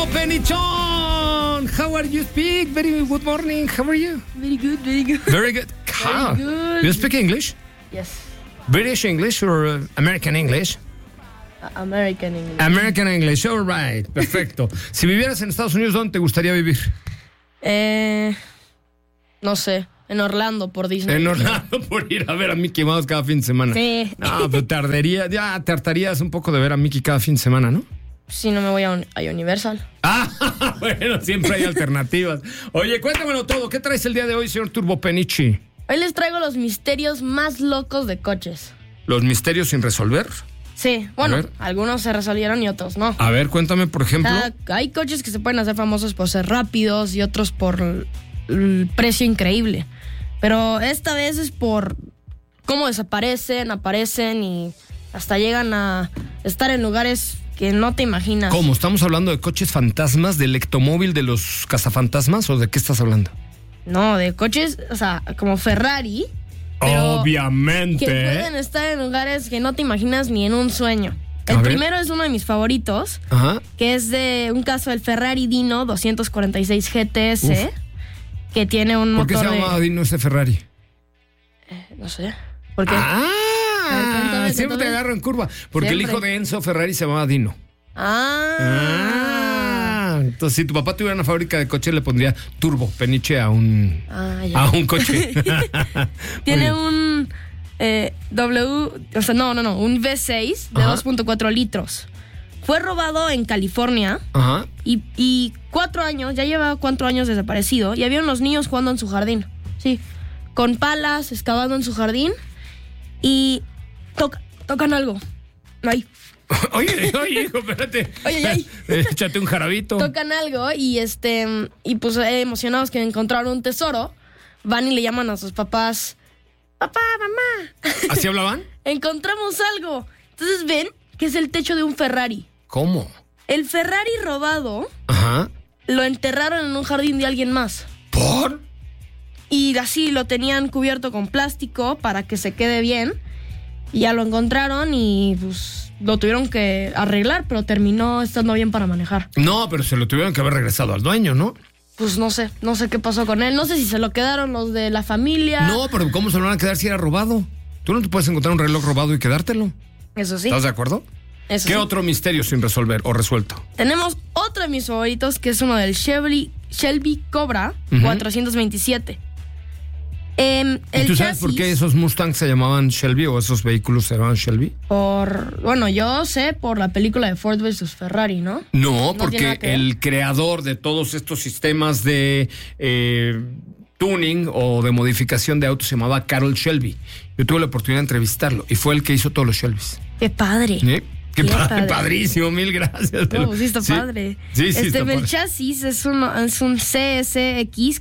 Turbo Penichón. How are you speak? Very good morning. How are you? Very good, very good. Very good. How? Very good. You speak English? Yes. British English or American English? American English. American English, all right. Perfecto. Si vivieras en Estados Unidos, ¿dónde te gustaría vivir? No sé, en Orlando por Disney. En Orlando, por ir a ver a Mickey Mouse cada fin de semana. Sí. No, pero te hartarías un poco de ver a Mickey cada fin de semana, ¿no? Si no me voy a Universal. Ah, bueno, siempre hay alternativas. Oye, cuéntamelo todo. ¿Qué traes el día de hoy, señor Turbo Penichi? Hoy les traigo los misterios más locos de coches. ¿Los misterios sin resolver? Sí, bueno, algunos se resolvieron y otros no. A ver, cuéntame, por ejemplo. Hay coches que se pueden hacer famosos por ser rápidos y otros por el precio increíble. Pero esta vez es por cómo desaparecen, aparecen y hasta llegan a estar en lugares que no te imaginas. ¿Cómo? ¿Estamos hablando de coches fantasmas, del ectomóvil de los cazafantasmas o de qué estás hablando? No, de coches, o sea, como Ferrari. Pero obviamente. Que pueden estar en lugares que no te imaginas ni en un sueño. El primero es uno de mis favoritos. Ajá. Que es de un caso del Ferrari Dino 246 GTS. Uf. Que tiene un motor. ¿Por qué se llama Dino ese Ferrari? No sé. ¿Por qué? Cuéntame. Siempre te agarro en curva. Porque siempre. El hijo de Enzo Ferrari se llamaba Dino. Entonces, si tu papá tuviera una fábrica de coches, le pondría Turbo Peniche a un coche. Tiene un un V6 de 2.4 litros. Fue robado en California. Ajá. Y 4 años, ya lleva 4 años desaparecido. Y había unos niños jugando en su jardín. Sí, con palas, excavando en su jardín. Y tocan algo. Ahí. Oye, hijo, espérate. Oye. Échate un jarabito. Tocan algo y pues emocionados que encontraron un tesoro, van y le llaman a sus papás. Papá, mamá. ¿Así hablaban? Encontramos algo. Entonces ven que es el techo de un Ferrari. ¿Cómo? El Ferrari robado. Ajá. Lo enterraron en un jardín de alguien más. ¿Por? Y así lo tenían cubierto con plástico para que se quede bien. Y ya lo encontraron y pues lo tuvieron que arreglar, pero terminó estando bien para manejar. No, pero se lo tuvieron que haber regresado al dueño, ¿no? Pues no sé qué pasó con él. No sé si se lo quedaron los de la familia. No, pero ¿cómo se lo van a quedar si era robado? Tú no te puedes encontrar un reloj robado y quedártelo. Eso sí. ¿Estás de acuerdo? Eso ¿Qué sí. otro misterio sin resolver o resuelto? Tenemos otro de mis favoritos, que es uno del Shelby Cobra 427. ¿Y tú sabes por qué esos Mustangs se llamaban Shelby o esos vehículos se llamaban Shelby? Bueno, yo sé por la película de Ford vs. Ferrari, ¿no? No, porque el creador de todos estos sistemas de tuning o de modificación de autos se llamaba Carroll Shelby. Yo tuve la oportunidad de entrevistarlo y fue el que hizo todos los Shelbys. ¡Qué padre! ¿Sí? ¡Qué padre! Padrísimo, mil gracias. No, sí está padre. Sí, está el padre. chasis es un CSX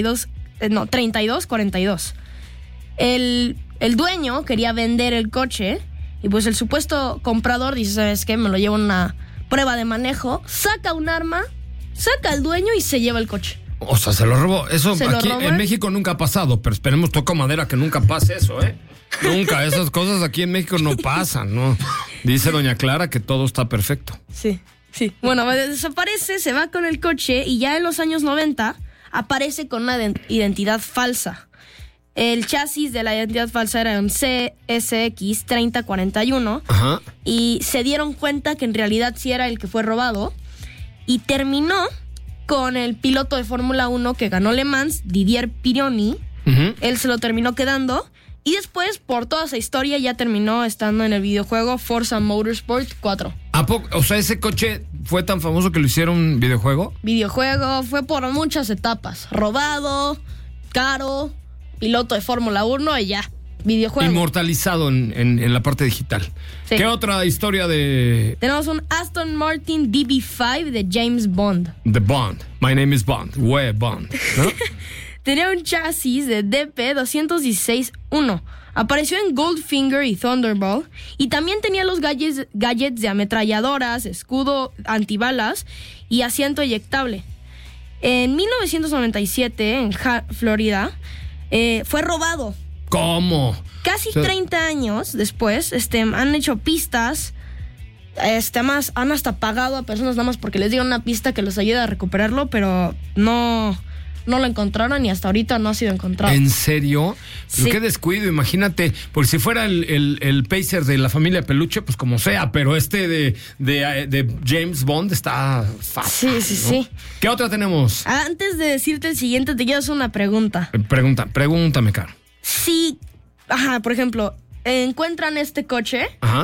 3242. El dueño quería vender el coche y pues el supuesto comprador dice, ¿sabes qué? Me lo llevo a una prueba de manejo, saca un arma, saca al dueño y se lleva el coche. O sea, se lo robó. Eso aquí en México nunca ha pasado, pero esperemos, toco madera, que nunca pase eso, ¿eh? Nunca, esas cosas aquí en México no pasan, ¿no? Dice doña Clara que todo está perfecto. Sí. Bueno, desaparece, se va con el coche y ya en los años 90 aparece con una identidad falsa. El chasis de la identidad falsa era un CSX 3041. Ajá. Y se dieron cuenta que en realidad sí era el que fue robado. Y terminó con el piloto de Fórmula 1 que ganó Le Mans, Didier Pironi. Él se lo terminó quedando. Y después, por toda esa historia, ya terminó estando en el videojuego Forza Motorsport 4. ¿A poco? O sea, ¿ese coche fue tan famoso que lo hicieron videojuego? Videojuego, fue por muchas etapas. Robado, caro, piloto de Fórmula 1 y ya. Videojuego. Inmortalizado en la parte digital. Sí. ¿Qué otra historia de...? Tenemos un Aston Martin DB5 de James Bond. The Bond. My name is Bond. Where Bond, ¿no? Tenía un chasis de DP-216-1. Apareció en Goldfinger y Thunderball. Y también tenía los gadgets de ametralladoras, escudo antibalas y asiento eyectable. En 1997, en Florida, fue robado. ¿Cómo? Casi 30 años después, han hecho pistas Además, han hasta pagado a personas nada más porque les dieron una pista que los ayude a recuperarlo, pero no lo encontraron y hasta ahorita no ha sido encontrado. ¿En serio? Pero Sí. qué descuido, imagínate, porque si fuera el Pacer de la familia Peluche, pues como sea, pero de James Bond está fácil. Sí, ¿no? sí. ¿Qué otra tenemos? Antes de decirte el siguiente, te quiero hacer una pregunta. Pregúntame, Caro. Si, por ejemplo, encuentran este coche Ajá.